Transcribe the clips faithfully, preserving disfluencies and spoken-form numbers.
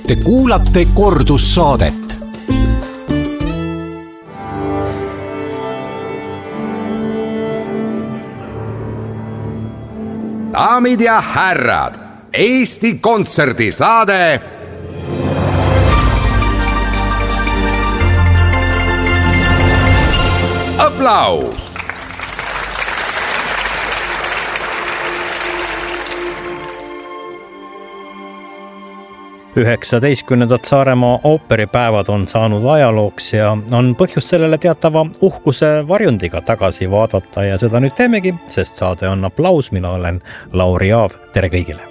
Te kuulate kordussaadet. Daamid ja härrad, Eesti kontserdisaade Aplaus! üheksateistkümnendat Saaremaa ooperipäevad on saanud ajalooks ja on põhjus sellele teatava uhkuse varjundiga tagasi vaadata ja seda nüüd teemegi, sest saade on Aplaus, mina olen Lauri Aav, tere kõigile!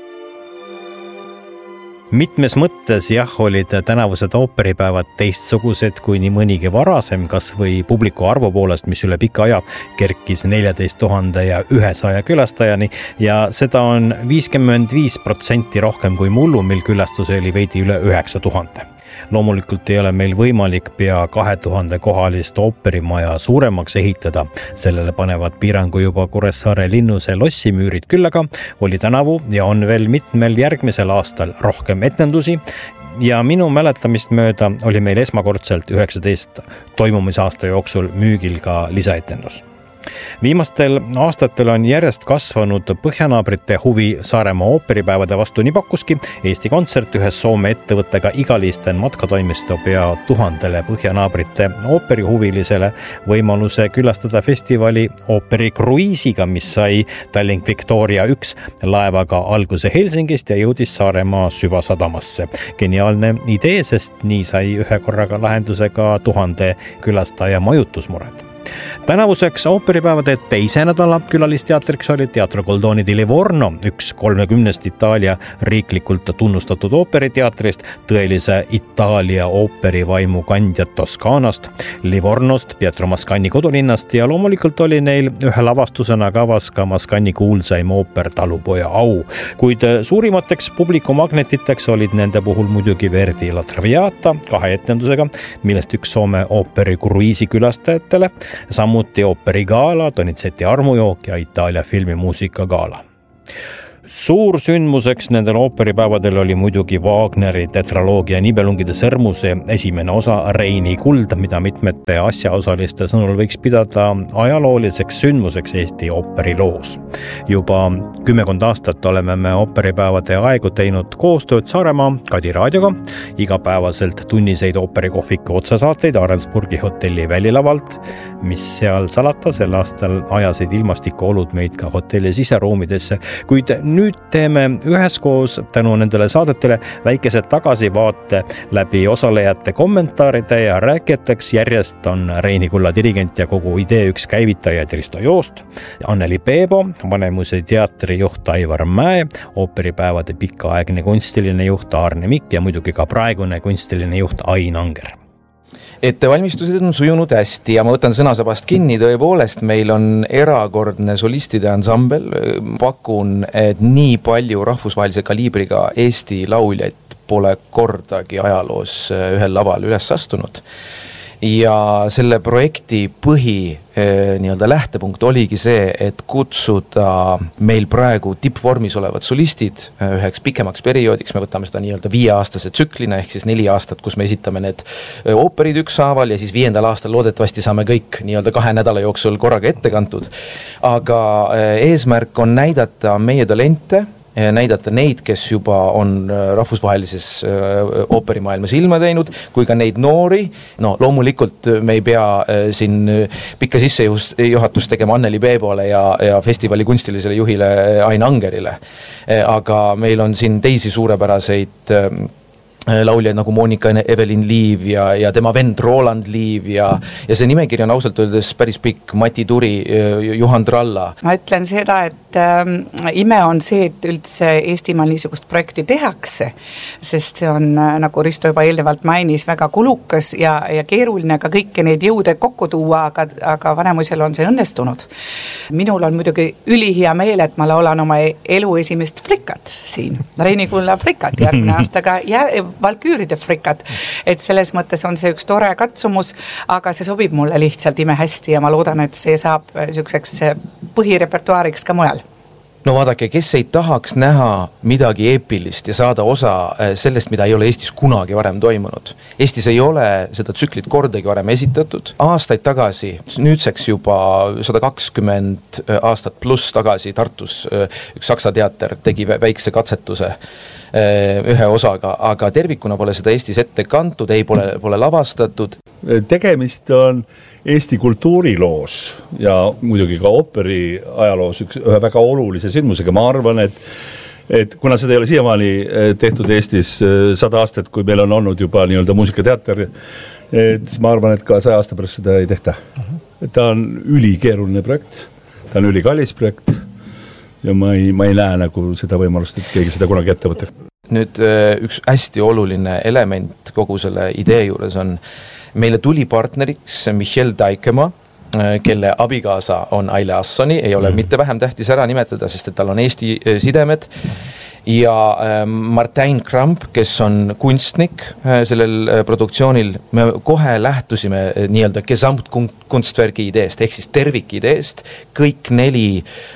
Mitmes mõttes jah, olid tänavused ooperipäevad teistsugused kui nii mõnigi varasem, kas või publiku arvu poolest, mis üle pika aja kerkis neljateist tuhande ja ühesaja külastajani ja seda on viiskümmend viis protsenti rohkem kui mullu, mil külastusi oli veidi üle üheksa tuhande. Loomulikult ei ole meil võimalik pea kahe tuhande kohalist ooperimaja suuremaks ehitada. Sellele panevad piirangu juba Kuressaare linnuse lossimüürid, küll aga oli tänavu ja on veel mitmel järgmisel aastal rohkem etendusi ja minu mäletamist mööda oli meil esmakordselt üheksateist toimumisaasta jooksul müügil ka lisaetendus. Viimastel aastatel on järjest kasvanud põhjanaabrite huvi Saaremaa ooperipäevade vastu, nii pakkuski Eesti Kontsert ühes Soome ettevõttega Igalisten matkatoimisto pea tuhandele põhjanaabrite ooperihuvilisele võimaluse külastada festivali ooperikruiisiga, mis sai Tallink Victoria üks laevaga alguse Helsingist ja jõudis Saaremaa süvasadamasse. Geniaalne idee, sest nii sai ühe korraga lahendusega tuhande külastaja majutusmured. Tänavuseks ooperipäevade teise nädala külalisteatriks oli Teatro Goldoni di Livorno, üks kolmekümnest Itaalia riiklikult tunnustatud ooperiteatrist, tõelise Itaalia ooperivaimu kandjad Toskaanast, Livornost, Pietro Mascagni kodulinnast ja loomulikult oli neil ühe lavastusena kavas ka Mascagni kuulsaim ooper Talupoja au. Kuid suurimateks publikumagnetiteks olid nende puhul muidugi Verdi La Traviata kahe etendusega, millest üks Soome ooperikruiisi külastajatele, samuti ooperigaala, Donizetti armujook ja Itaalia filmimuusika gaala. Suur sündmuseks nendel ooperipäevadel oli muidugi Wagneri tetraloogia Nibelungide sõrmuse esimene osa Reini kuld, mida mitmete asjaosaliste sõnul võiks pidada ajalooliseks sündmuseks Eesti ooperiloos. Juba kümmekond aastat oleme me ooperipäevade aegu teinud koostööd Saaremaa Kadi raadioga, igapäevaselt tunniseid ooperikohviku otsasaateid Arensburgi hotelli välilavalt, mis seal salata, sel aastal ajasid ilmastikuolud meid ka hotelli siseruumidesse, kuid nüüd teeme üheskoos tänu nendele saadetele väikesed tagasivaate läbi osalejate kommentaaride ja rääkijateks järjest on Reini kulla dirigent ja kogu idee üks käivitaja Risto Joost, Anneli Peebo, Vanemuise teatri juht Aivar Mäe, ooperipäevade pikaaegne kunstiline juht Aarne Mikk ja muidugi ka praegune kunstiline juht Ain Anger. Ettevalmistused on sujunud hästi ja ma võtan sõnasabast kinni, tõepoolest meil on erakordne solistide ansambel, pakun, et nii palju rahvusvahelise kaliibriga Eesti lauljaid pole kordagi ajaloos ühel laval üles astunud. Ja selle projekti põhi nii-öelda lähtepunkt oligi see, et kutsuda meil praegu tippvormis olevad solistid üheks pikemaks perioodiks, me võtame seda nii-öelda viieaastase tsüklina, ehk siis neli aastat, kus me esitame need ooperid ükshaaval ja siis viiendal aastal loodetavasti saame kõik nii-öelda kahe nädala jooksul korraga ette kantud. Aga eesmärk on näidata meie talente, näidata neid, kes juba on rahvusvahelises ooperimaailmas ilma teinud, kui ka neid noori. No loomulikult me ei pea siin pikka sissejuhatust tegema Anneli Peebole ja, ja festivali kunstilisele juhile Ain Angerile. Aga meil on siin teisi suurepäraseid lauljaid nagu Monika Evelin Liiv ja, ja tema vend Roland Liiv ja, ja see nimekiri on ausalt öeldes päris pikk, Mati Turi, Juhan Tralla. Ma ütlen seda, et ähm, ime on see, et üldse Eestimaal niisugust projekti tehakse, sest see on, nagu Risto juba eelnevalt mainis, väga kulukas ja, ja keeruline ka kõiki neid jõude kokku tuua, aga, aga Vanemuisel on see õnnestunud. Minul on muidugi ülihea meel, et ma laulan oma elu esimest frikat siin, Reini kulla frikat järgmine aastaga ja Valküüride frikat, et selles mõttes on see üks tore katsumus, aga see sobib mulle lihtsalt ime hästi ja ma loodan, et see saab niisuguseks põhirepertuaariks ka mujal. no vaadake, kes ei tahaks näha midagi eepilist ja saada osa sellest, mida ei ole Eestis kunagi varem toimunud. Eestis ei ole seda tsüklit kordagi varem esitatud. Aastaid tagasi, nüüdseks juba sada kakskümmend aastat pluss tagasi Tartus üks Saksa teater tegi väikse katsetuse ühe osaga, aga tervikuna pole seda Eestis ette kantud, ei pole, pole lavastatud. Tegemist on Eesti kultuuriloos ja muidugi ka ooperi ajaloos üks, ühe väga olulise sündmusega. Ma arvan, et, et kuna seda ei ole siiamaani tehtud Eestis sada aastat, kui meil on olnud juba nii-öelda muusikateater, et ma arvan, et ka saja aasta pärast seda ei tehta. Ta on ülikeeruline projekt, ta on ülikallis projekt ja ma ei, ma ei näe nagu seda võimalust, et keegi seda kunagi ette võtab. Nüüd üks hästi oluline element kogu selle idee juures on meile tuli partneriks Michel Daikema, kelle abikaasa on Aile Assoni, ei ole mm. mitte vähem tähtis ära nimetada, sest et tal on Eesti sidemed, ja Martin Kramp, kes on kunstnik sellel produktsioonil. Me kohe lähtusime nii-öelda Gesamtkunstwerki ideest, ehk siis tervik ideest, kõik neli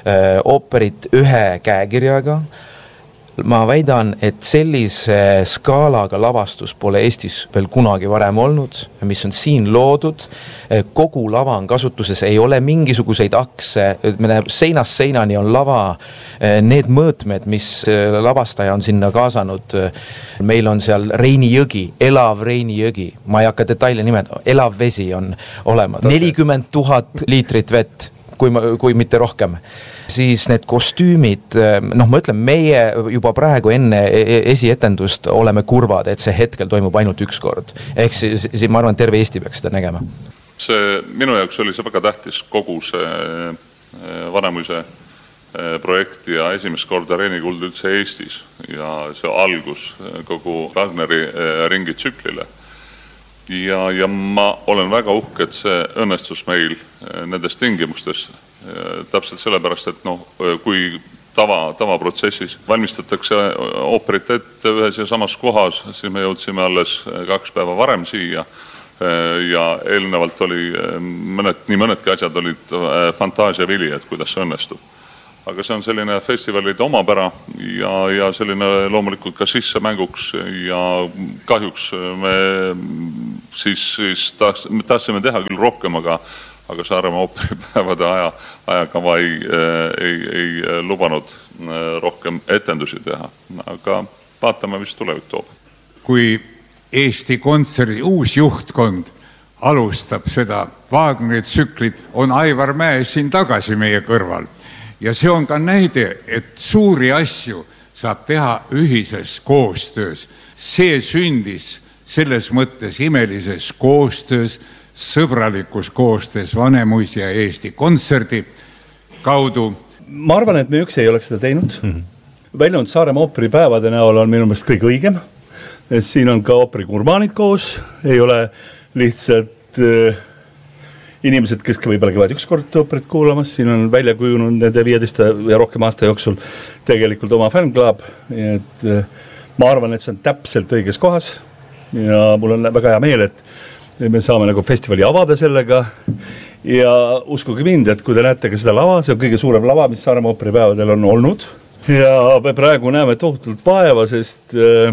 ooperit ühe käekirjaga. Ma väidan, et sellise skaalaga lavastus pole Eestis veel kunagi varem olnud, mis on siin loodud. Kogu lava on kasutuses, ei ole mingisuguseid akse, me näeb seinast seinani on lava, need mõõtmed, mis lavastaja on sinna kaasanud. Meil on seal Reini jõgi, elav Reini jõgi, ma ei hakka detaile nimetada, elav vesi on olemas. nelikümmend tuhat liitrit vett, kui, kui mitte rohkem. Siis need kostüümid, noh ma ütlen, meie juba praegu enne esietendust oleme kurvad, et see hetkel toimub ainult üks kord. Ehk siis, siis ma arvan, terve Eesti peaks seda nägema. See, minu jaoks oli see väga tähtis kogu see Vanemuise projekti ja esimest korda Reini kuld üldse Eestis ja see algus kogu Wagneri ringi tsüklile. Ja, ja ma olen väga uhke, et see õnnestus meil nendes tingimustes. Täpselt sellepärast, et noh, kui tava, tavaprotsessis valmistatakse ooperit ette ühes ja samas kohas, siis me jõudsime alles kaks päeva varem siia ja eelnevalt oli mõned, nii mõnedki asjad olid fantaasia vili, et kuidas see õnnestub. Aga see on selline festivalide omapära ja, ja selline loomulikult ka sissemänguks ja kahjuks me siis, siis tahtsime teha küll rohkem, aga aga Saaremaa ooperipäevade aja, ajakava ei, ei, ei lubanud rohkem etendusi teha. Aga vaatame, mis tulevik toob. Kui Eesti Kontserdi uus juhtkond alustab seda Wagneri tsüklit, on Aivar Mäe siin tagasi meie kõrval. Ja see on ka näide, et suuri asju saab teha ühises koostöös. See sündis selles mõttes imelises koostöös, sõbralikus koostöös Vanemuise ja Eesti Kontserdi kaudu. Ma arvan, et me üks ei oleks seda teinud. Mm-hmm. Väljund Saaremaa ooperipäevade näol on minu meelest kõige õigem. Siin on ka ooperigurmaanid koos, ei ole lihtsalt äh, inimesed, kes võib-olla käivad üks kord ooperit kuulamas, siin on välja kujunud nende viieteist ja rohkem aasta jooksul tegelikult oma fännklaab. Et, äh, ma arvan, et see on täpselt õiges kohas ja mul on väga hea meel, et me saame nagu festivali avada sellega ja uskuge mind, et kui te näete ka seda lava, see on kõige suurem lava, mis Saaremaa ooperipäevadel on olnud ja me praegu näeme tohutult vaeva, sest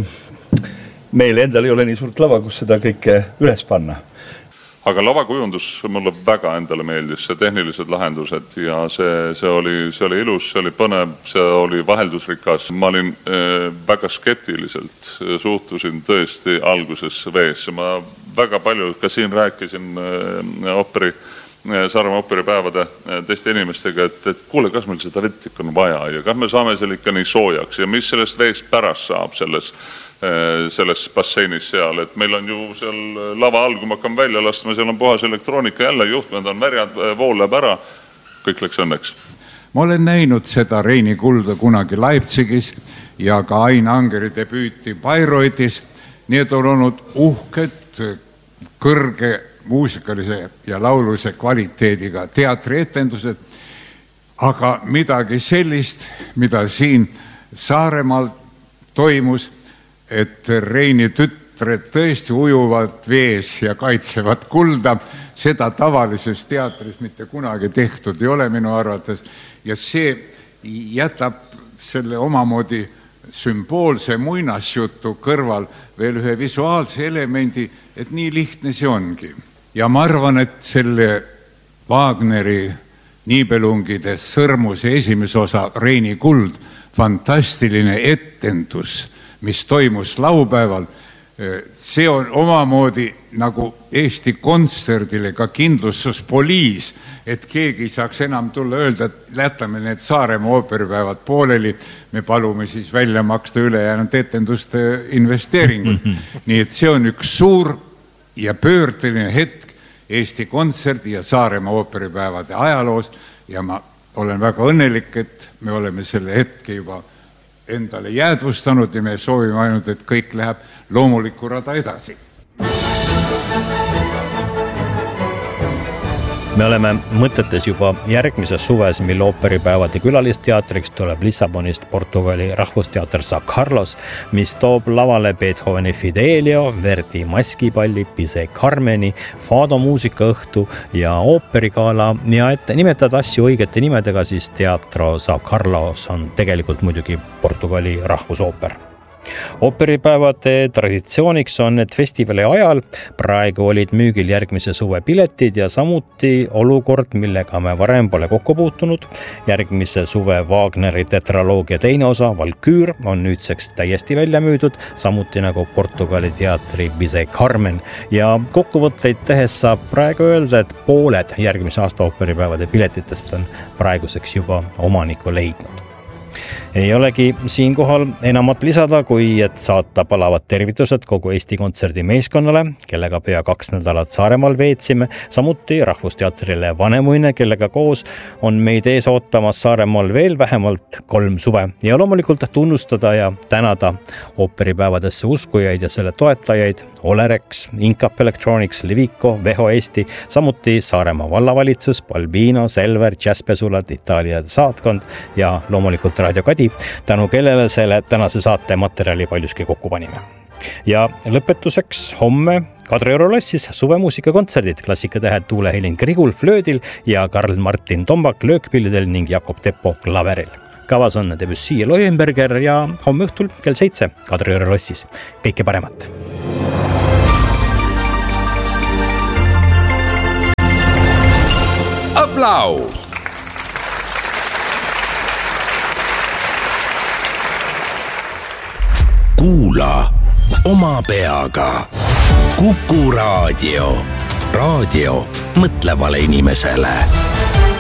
meil endal ei ole nii suurt lava, kus seda kõike üles panna. Aga lavakujundus mulle väga endale meeldis, see tehnilised lahendused ja see, see, oli, see oli ilus, see oli põnev, see oli vaheldusrikas. Ma olin äh, väga skeptiliselt, suhtusin tõesti alguses veesse. Ma väga palju ka siin rääkisin äh, operi, äh, Saaremaa ooperipäevade äh, teiste inimestega, et, et kuule, kas meil seda vett ikka on vaja ja kas me saame selle ikka nii soojaks ja mis sellest veest pärast saab selles selles basseinis seal, et meil on ju seal lava all, kui me hakkame välja lastma, seal on puhas elektroonika, jälle juhtmed on märjad, voolab ära, kõik läks õnneks. Ma olen näinud seda Reini kulda kunagi Leipzigis ja ka Ain Angeri debüüti Bayreuthes, need on olnud uhked, kõrge muusikalise ja lauluse kvaliteediga teatrietendused, aga midagi sellist, mida siin Saaremaal toimus, et Reini tütred tõesti ujuvad vees ja kaitsevad kulda, seda tavalises teatris mitte kunagi tehtud ei ole minu arvates ja see jätab selle omamoodi sümboolse muinasjutu kõrval veel ühe visuaalse elemendi, et nii lihtne see ongi. Ja ma arvan, et selle Wagneri Niibelungide sõrmuse esimese osa Reini kuld, fantastiline etendus, mis toimus laupäeval, see on omamoodi nagu Eesti Kontserdile ka kindlustuspoliis, et keegi ei saaks enam tulla öelda, et lätame need Saaremaa ooperipäevad pooleli, me palume siis välja maksta ülejäänud etenduste investeeringud. Mm-hmm. Nii et see on üks suur ja pöördeline hetk Eesti Kontserdi ja Saaremaa ooperipäevade ajaloos ja ma olen väga õnnelik, et me oleme selle hetke juba endale jäädvustanud ja me soovime ainult, et kõik läheb loomuliku rada edasi. Me oleme mõtetes juba järgmises suves, mil ooperipäevade külalisteatriks tuleb Lissabonist Portugali rahvusteater San Carlos, mis toob lavale Beethoveni Fidelio, Verdi Maskipalli, Bizet Carmeni, Fado muusikaõhtu ja ooperigala ja et nimetada asju õigete nimedega, siis Teatro San Carlos on tegelikult muidugi Portugali rahvusooper. Ooperipäevade traditsiooniks on, et festivali ajal praegu olid müügil järgmise suve piletid ja samuti olukord, millega me varem pole kokku puutunud. Järgmise suve Wagneri tetraloogia teine osa, Valküür, on nüüdseks täiesti välja müüdud, samuti nagu Portugali teatri Bizet Carmen. Ja kokkuvõtteid tehes saab praegu öelda, et pooled järgmise aasta ooperipäevade piletitest on praeguseks juba omaniku leidnud. Ei olegi siinkohal enamat lisada, kui et saata palavad tervitused kogu Eesti Kontserdi meeskonnale, kellega pea kaks nädalat Saaremaal veetsime, samuti Rahvusteatrile Vanemuine, kellega koos on meid ees ootamas Saaremaal veel vähemalt kolm suve ja loomulikult tunnustada ja tänada ooperipäevadesse uskujaid ja selle toetajaid Olerex, Incap Electronics, Levico, Veho Eesti, samuti Saaremaa vallavalitsus, Balbino, Selver, Jazzpesulad, Itaalia saatkond ja loomulikult Radio Kadi, tänu kellele selle tänase saate materjali paljuski kokku panime. Ja lõpetuseks homme Kadrioru lossis suvemuusikakontserdid, klassikatähed Tuule Helin Grigul flöödil ja Karl Martin Tombak löökpillidel ning Jakob Teppo klaveril. Kavas on Debussy ja Leuenberger ja homme õhtul kell seitse Kadrioru lossis. Kõike paremat! Aplaus! Kuula oma peaga. Kuku Raadio. Raadio mõtlevale inimesele.